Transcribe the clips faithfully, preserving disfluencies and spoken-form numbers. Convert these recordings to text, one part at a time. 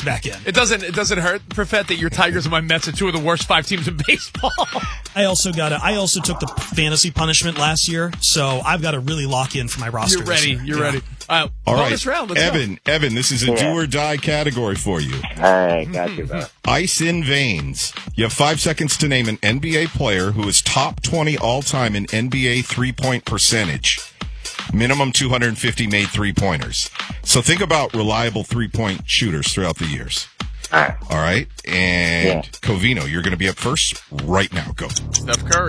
back in. It doesn't it doesn't hurt, Perfett, that your Tigers and my Mets are two of the worst five teams in baseball. I also got I also took the fantasy punishment last year, so I've got to really lock in for my roster. You're ready. This year. You're yeah. ready. Uh, All bonus right, round. Let's Evan, go. Evan, this is a Yeah. do or die category for you. All right, got you, bro. Ice in veins. You have five seconds to name an N B A player who is top twenty all-time in N B A three-point percentage. Minimum two hundred fifty made three-pointers. So think about reliable three-point shooters throughout the years. All right. All right? And Yeah. Covino, you're going to be up first right now. Go. Steph Curry.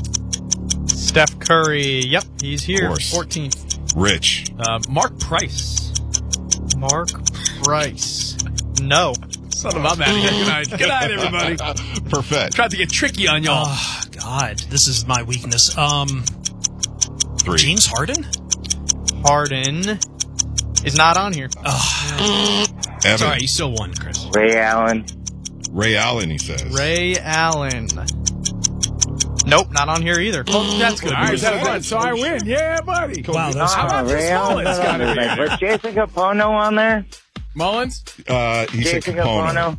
Steph Curry. Yep, he's here. Of course. fourteenth. Rich. Uh, Mark Price. Mark Price. No. Son of a man. Good night. Good night, everybody. Perfect. Tried to get tricky on y'all. Oh, God, this is my weakness. Um, Three. James Harden? Harden is not on here. Evan. Sorry, you still won, Chris. Ray Allen. Ray Allen, he says. Ray Allen. Nope, not on here either. Well, that's good. All right, Because- that's good. So I win. Yeah, buddy. Wow, that's Oh, hard. Ray Allen. It's gotta be. Was Jason Capono on there? Mullins? Uh, he said Jason Capono. Capono.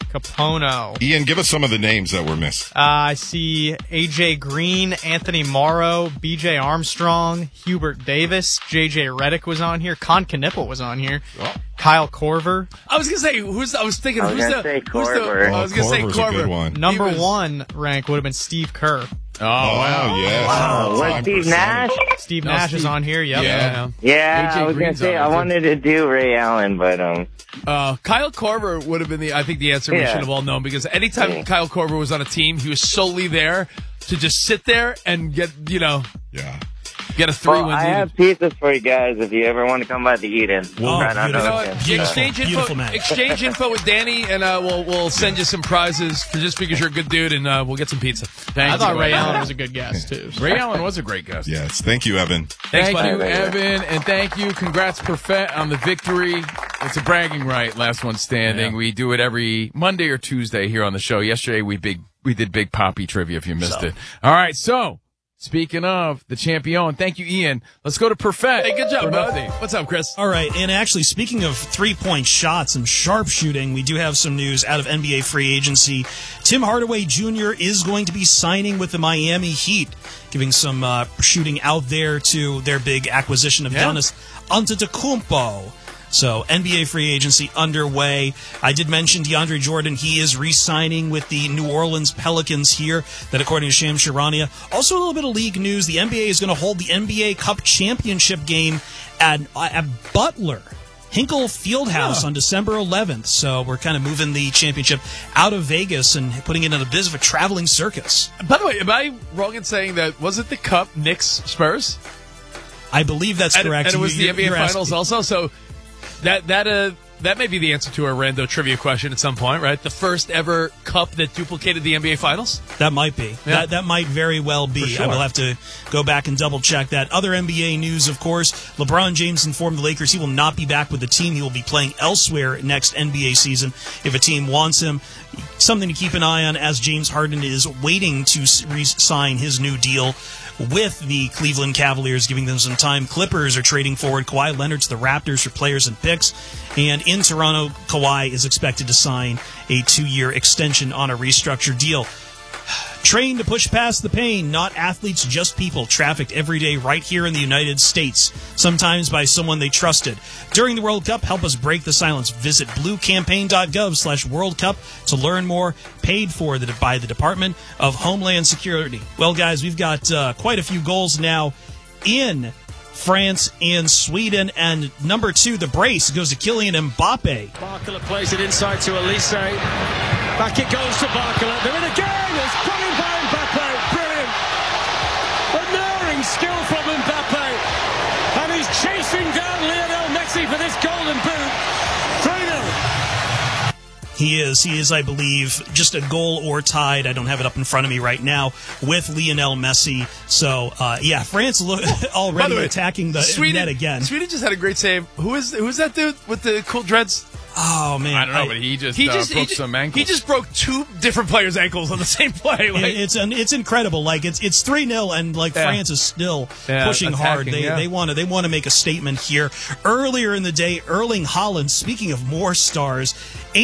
Capono. Ian, give us some of the names that were missed. Uh, I see A J Green, Anthony Morrow, B J Armstrong, Hubert Davis, J J Redick was on here, Con Knipple was on here, Oh. Kyle Korver. I was gonna say who's. I was thinking I was who's gonna the. say who's the Korver. I was gonna say Korver's a good Korver. one. Number He was- one rank would have been Steve Kerr. Oh, Oh, wow. yes. Oh, was Time Steve percentage. Nash? Steve No, Nash is Steve- on here. Yep. Yeah. Yeah, A J I was Green's gonna say on I there, wanted to do Ray Allen, but um, Uh, Kyle Korver would have been the. I think the answer we Yeah. should have all known because anytime Yeah. Kyle Korver was on a team, he was solely there to just sit there and get you know Yeah. get a three well, when I needed. have pizzas for you guys if you ever want to come by the Eden. Oh, Right on beautiful. You know the what? ocean. Beautiful. Exchange info. Beautiful man. Exchange info with Danny, and uh, we'll we'll send you some prizes for just because you're a good dude, and uh, we'll get some pizza. I thought Ray Allen was a good guess too. so. Ray Allen was a great guest. Yes. Thank you, Evan. Thanks, Thank buddy. you, Evan, and thank you. Congrats, Perfett, on the victory. It's a bragging right. Last one standing. Yeah. We do it every Monday or Tuesday here on the show. Yesterday we big we did Big Poppy trivia. If you missed So. it, all right. So speaking of the champion, thank you, Ian. Let's go to Perfett. Hey, good for job, an bud. update. What's up, Chris? All right, and actually, speaking of three-point shots and sharpshooting, we do have some news out of N B A free agency. Tim Hardaway Junior is going to be signing with the Miami Heat, giving some uh, shooting out there to their big acquisition of Yeah. Giannis Antetokounmpo. So N B A free agency underway. I did mention DeAndre Jordan. He is re-signing with the New Orleans Pelicans here. That according to Shams Charania. Also a little bit of league news. The N B A is going to hold the N B A Cup championship game at, at Butler. Hinkle Fieldhouse Yeah. on December eleventh. So we're kind of moving the championship out of Vegas and putting it in a bit of a traveling circus. By the way, am I wrong in saying that wasn't the Cup Knicks Spurs? I believe that's And, correct. and it was You- the you're- N B A you're Finals asking- also. So that that uh that may be the answer to our rando trivia question at some point, right? The first ever Cup that duplicated the N B A Finals. That might be. Yeah. That that might very well be. For sure. I will have to go back and double check that. Other N B A news, of course, LeBron James informed the Lakers he will not be back with the team. He will be playing elsewhere next N B A season if a team wants him. Something to keep an eye on as James Harden is waiting to re-sign his new deal with the Cleveland Cavaliers, giving them some time. Clippers are trading forward Kawhi Leonard to the Raptors for players and picks. And in Toronto, Kawhi is expected to sign a two-year extension on a restructured deal. Trained to push past the pain, not athletes, just people, trafficked every day right here in the United States, sometimes by someone they trusted. During the World Cup, help us break the silence. Visit bluecampaign.gov slash World Cup to learn more, paid for the, by the Department of Homeland Security. Well, guys, we've got uh, quite a few goals now in France and Sweden. And number two, the brace, goes to Kylian Mbappe. Barcola plays it inside to Elise. Back it goes to Barcola. They're in again. It's put in by Mbappe. Brilliant. Unerring skill from Mbappe. And he's chasing down Lionel Messi for this golden boot. three nil. He is, he is, I believe, just a goal or tied. I don't have it up in front of me right now with Lionel Messi. So, uh, yeah, France look, By the already way, attacking the Sweden net again. Sweden just had a great save. Who is who is that dude with the cool dreads? Oh man, I don't know, but he just, He uh, just broke he just, some ankles. He just broke two different players' ankles on the same play. Like, It- it's an, it's incredible. Like it's it's three nil, and like Yeah. France is still Yeah, pushing hard. attacking, They yeah. they want to they want to make a statement here. Earlier in the day, Erling Haaland. Speaking of more stars,